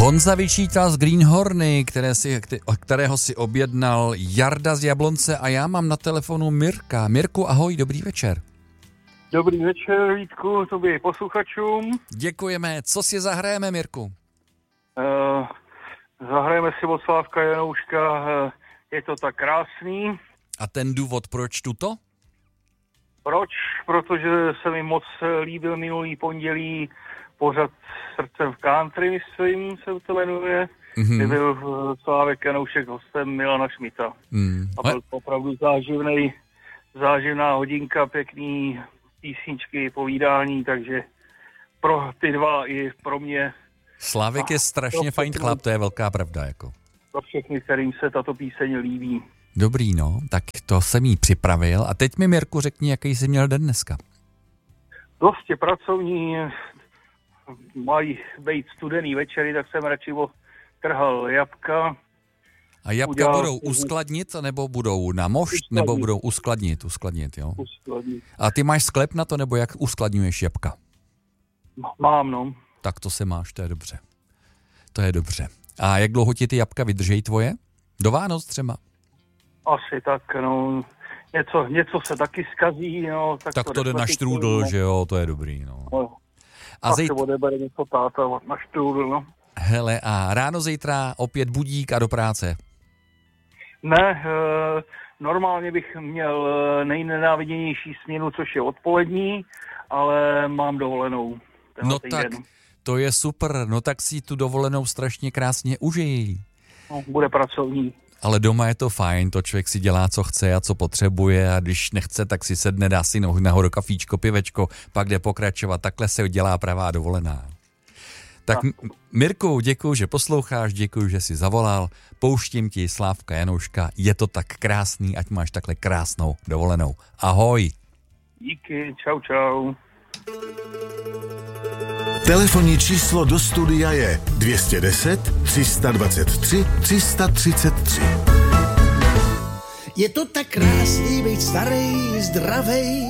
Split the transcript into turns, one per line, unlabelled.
Honza vyčítal z Greenhorny, kterého si objednal Jarda z Jablonce a já mám na telefonu Mirka. Mirku, ahoj, dobrý večer.
Dobrý večer, Vítku, tobě i posluchačům.
Děkujeme. Co si zahrajeme, Mirku?
Zahrajeme si od Slávka Janouška, je to tak krásný.
A ten důvod, proč tuto?
Proč? Protože se mi moc líbil minulý pondělí pořad Srdcem v country, myslím, se to jmenuje, kdy byl Slávek Janoušek hostem Milana Šmita. A byl opravdu záživná hodinka, pěkný písničky, povídání, takže pro ty dva i pro mě.
Slávek je strašně fajn chlap, to je velká pravda. Jako.
Pro všechny, kterým se tato píseň líbí.
Dobrý, no, tak to jsem jí připravil. A teď mi, Mirku, řekni, jaký jsi měl den dneska.
Dost je pracovní, mají být studený večery, tak jsem radši trhal jabka.
A jabka budou uskladnit, nebo budou na mošt, nebo budou uskladnit, jo?
Uskladnit.
A ty máš sklep na to, nebo jak uskladňuješ jabka?
Mám, no.
Tak to se máš, to je dobře. To je dobře. A jak dlouho ti ty jabka vydržejí tvoje? Do Vánoc třeba?
Asi tak, no. Něco se taky zkazí, no.
Tak to jde na štrůdl, že jo, to je dobrý, no.
A asi odebere něco táta na štrůdl, no.
Hele, a ráno zítra opět budík a do práce?
Ne, normálně bych měl nejnenáviděnější směnu, což je odpolední, ale mám dovolenou.
No tak, to je super, no tak si tu dovolenou strašně krásně užij.
No, bude pracovní.
Ale doma je to fajn, to člověk si dělá, co chce a co potřebuje a když nechce, tak si sedne, dá si nahoru kafíčko, pivečko, pak jde pokračovat, takhle se dělá pravá dovolená. Tak Mirku, děkuju, že posloucháš, děkuju, že jsi zavolal, pouštím ti Slávka Janouška, je to tak krásný, ať máš takhle krásnou dovolenou. Ahoj.
Díky, čau.
Telefonní číslo do studia je 210 323 333.
Je to tak krásný, být starý, zdravej.